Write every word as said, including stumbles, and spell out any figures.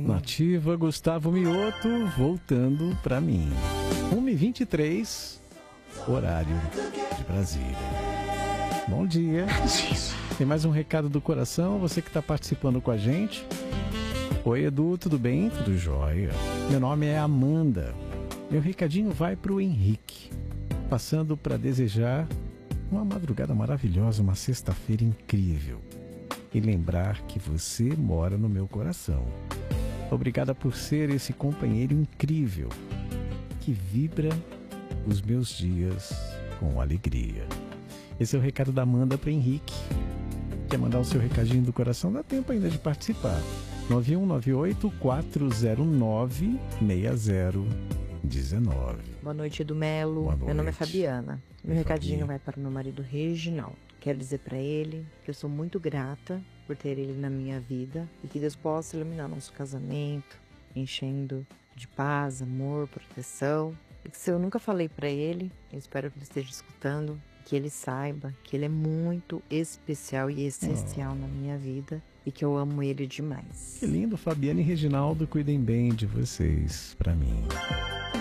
Nativa, Gustavo Mioto, voltando pra mim. uma e vinte e três, horário de Brasília. Bom dia. Tem mais um recado do coração, você que está participando com a gente. Oi, Edu, tudo bem? Tudo jóia. Meu nome é Amanda. Meu recadinho vai para o Henrique, passando para desejar uma madrugada maravilhosa, uma sexta-feira incrível. E lembrar que você mora no meu coração. Obrigada por ser esse companheiro incrível que vibra os meus dias com alegria. Esse é o recado da Amanda para Henrique. Quer mandar o seu recadinho do coração? Dá tempo ainda de participar. nove um nove oito, quatro zero nove, seis zero um nove. Boa noite, Edu Melo. Boa noite. Meu nome é Fabiana. Meu Oi, recadinho Fabi. vai para o meu marido Reginaldo. Quero dizer para ele que eu sou muito grata por ter ele na minha vida e que Deus possa iluminar nosso casamento, enchendo de paz, amor, proteção. E que se eu nunca falei para ele, eu espero que ele esteja escutando, que ele saiba que ele é muito especial e essencial oh. na minha vida e que eu amo ele demais. Que lindo, Fabiana e Reginaldo, cuidem bem de vocês, para mim.